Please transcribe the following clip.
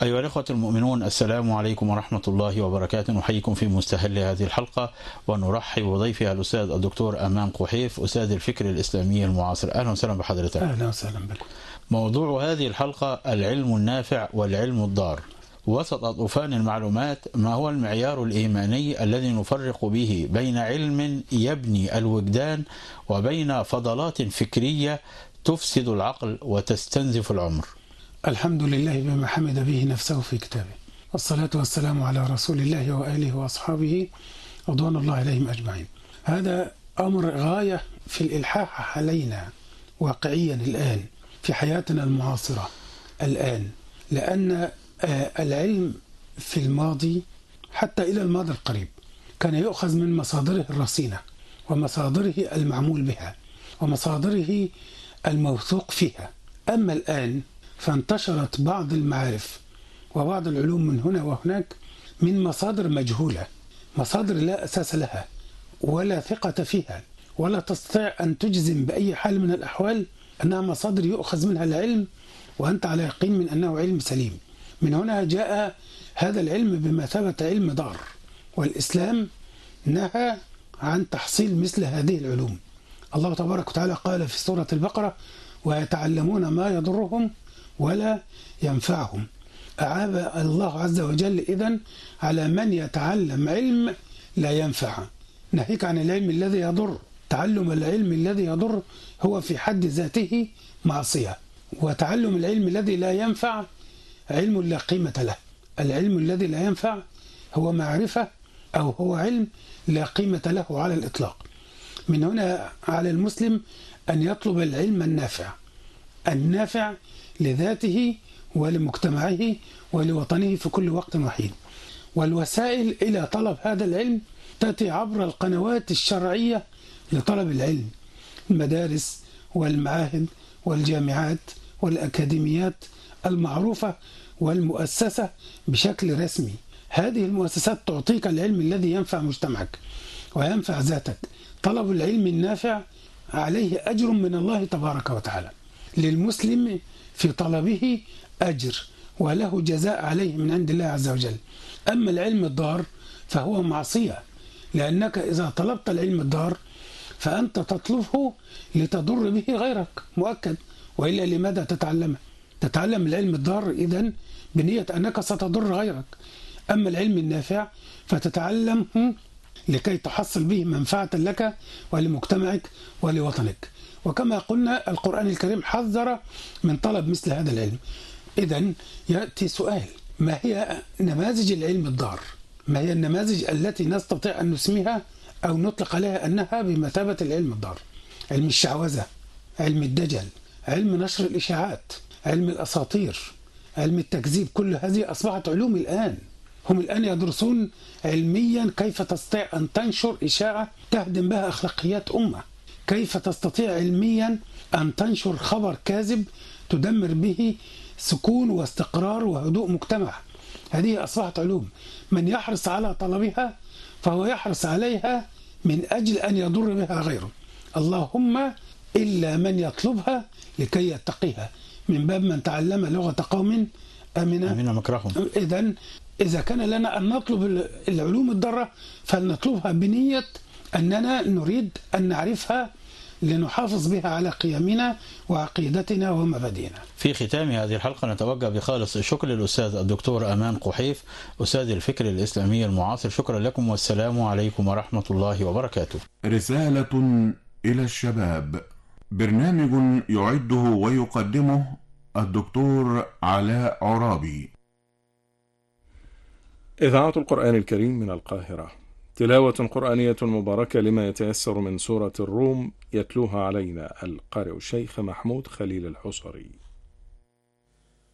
أيها الأخوة المؤمنون، السلام عليكم ورحمة الله وبركاته. نحييكم في مستهل هذه الحلقة ونرحب بضيفها الأستاذ الدكتور أمان قحيف، أستاذ الفكر الإسلامي المعاصر. أهلا وسهلا بحضرتك. أهلا وسهلا بكم. موضوع هذه الحلقة العلم النافع والعلم الضار. وسط طوفان المعلومات، ما هو المعيار الإيماني الذي نفرق به بين علم يبني الوجدان وبين فضلات فكرية تفسد العقل وتستنزف العمر؟ الحمد لله بما حمد به نفسه في كتابه، والصلاة والسلام على رسول الله وآله وأصحابه رضوان الله عليهم أجمعين. هذا أمر غاية في الإلحاح علينا واقعيا الآن في حياتنا المعاصرة الآن، لأن العلم في الماضي حتى إلى الماضي القريب كان يؤخذ من مصادره الرصينة ومصادره المعمول بها ومصادره الموثوق فيها. أما الآن فانتشرت بعض المعارف وبعض العلوم من هنا وهناك من مصادر مجهولة، مصادر لا أساس لها ولا ثقة فيها، ولا تستطيع أن تجزم بأي حال من الأحوال أنها مصادر يؤخذ منها العلم وأنت على يقين من أنه علم سليم. من هنا جاء هذا العلم بمثابة علم ضار، والإسلام نهى عن تحصيل مثل هذه العلوم. الله تبارك وتعالى قال في سورة البقرة: ويتعلمون ما يضرهم ولا ينفعهم. أعاب الله عز وجل إذن على من يتعلم علم لا ينفع، ناهيك عن العلم الذي يضر. تعلم العلم الذي يضر هو في حد ذاته معصية، وتعلم العلم الذي لا ينفع علم لا قيمة له. العلم الذي لا ينفع هو معرفة أو هو علم لا قيمة له على الإطلاق. من هنا على المسلم أن يطلب العلم النافع لذاته ولمجتمعه ولوطنه في كل وقت وحين. والوسائل إلى طلب هذا العلم تأتي عبر القنوات الشرعية لطلب العلم: المدارس والمعاهد والجامعات والأكاديميات المعروفة والمؤسسة بشكل رسمي. هذه المؤسسات تعطيك العلم الذي ينفع مجتمعك وينفع ذاتك. طلب العلم النافع عليه أجر من الله تبارك وتعالى، للمسلم في طلبه أجر وله جزاء عليه من عند الله عز وجل. أما العلم الضار فهو معصية، لأنك إذا طلبت العلم الضار فأنت تطلبه لتضر به غيرك مؤكد، وإلا لماذا تتعلمه؟ تتعلم العلم الضار إذن بنية أنك ستضر غيرك. أما العلم النافع فتتعلم لكي تحصل به منفعة لك ولمجتمعك ولوطنك. وكما قلنا القرآن الكريم حذر من طلب مثل هذا العلم. إذن يأتي سؤال: ما هي نماذج العلم الضار؟ ما هي النماذج التي نستطيع أن نسميها أو نطلق عليها أنها بمثابة العلم الضار؟ علم الشعوذة، علم الدجل، علم نشر الإشاعات، علم الأساطير، علم التكذيب. كل هذه أصبحت علوم الآن. هم الآن يدرسون علميا كيف تستطيع أن تنشر إشاعة تهدم بها أخلاقيات أمة، كيف تستطيع علميا أن تنشر خبر كاذب تدمر به سكون واستقرار وهدوء مجتمع. هذه أصبحت علوم. من يحرص على طلبها فهو يحرص عليها من أجل أن يضر بها غيره، اللهم إلا من يطلبها لكي يتقيها، من باب من تعلم لغة قوم أمن مكرهم. إذا كان لنا أن نطلب العلوم الضارة فلنطلبها بنية أننا نريد أن نعرفها لنحافظ بها على قيمنا وعقيدتنا ومبادئنا. في ختام هذه الحلقة نتوجه بخالص الشكر للأستاذ الدكتور أمان قحيف، أستاذ الفكر الإسلامي المعاصر. شكرا لكم والسلام عليكم ورحمة الله وبركاته. رسالة إلى الشباب، برنامج يعده ويقدمه الدكتور علاء عرابي. إذاعة القرآن الكريم من القاهرة، تلاوة قرآنية مباركة لما يتيسر من سورة الروم، يتلوها علينا القارئ الشيخ محمود خليل الحصري.